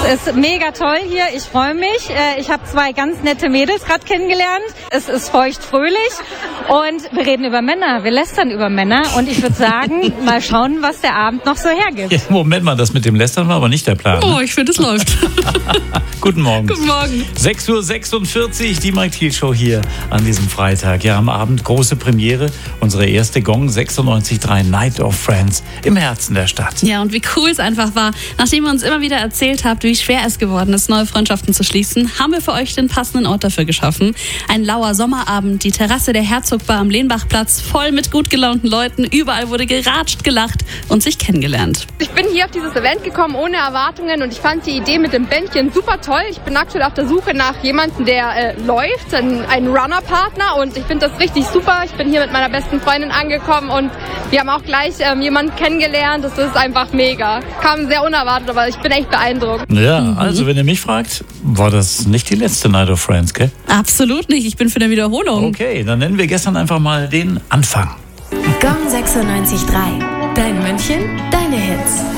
Ist mega toll hier. Ich freue mich. Ich habe 2 ganz nette Mädels gerade kennengelernt. Es ist feuchtfröhlich und wir reden über Männer. Wir lästern über Männer und ich würde sagen, mal schauen, was der Abend noch so hergibt. Ja, Moment mal, das mit dem Lästern war aber nicht der Plan. Oh, ich finde, es läuft. Guten Morgen. Guten Morgen. 6:46 Uhr, die Mike Thiel Show hier an diesem Freitag. Ja, am Abend große Premiere. Unsere erste Gong 96.3 Night of Friends im Herzen der Stadt. Ja, und wie cool es einfach war. Nachdem ihr uns immer wieder erzählt habt, wie schwer es geworden ist, neue Freundschaften zu schließen, haben wir für euch den passenden Ort dafür geschaffen. Ein lauer Sommerabend, die Terrasse der Herzogbar am Lehnbachplatz, voll mit gut gelaunten Leuten. Überall wurde geratscht, gelacht und sich kennengelernt. Ich bin hier auf dieses Event gekommen ohne Erwartungen und ich fand die Idee mit dem Bändchen super toll. Ich bin aktuell auf der Suche nach jemandem, der läuft, ein Runner-Partner, und ich finde das richtig super. Ich bin hier mit meiner besten Freundin angekommen und wir haben auch gleich jemanden kennengelernt. Das ist einfach mega. Kam sehr unerwartet, aber ich bin echt beeindruckt. Ja, also wenn ihr mich fragt, war das nicht die letzte Night of Friends, gell? Absolut nicht, ich bin für eine Wiederholung. Okay, dann nennen wir gestern einfach mal den Anfang. Gong 96.3. Dein München, deine Hits.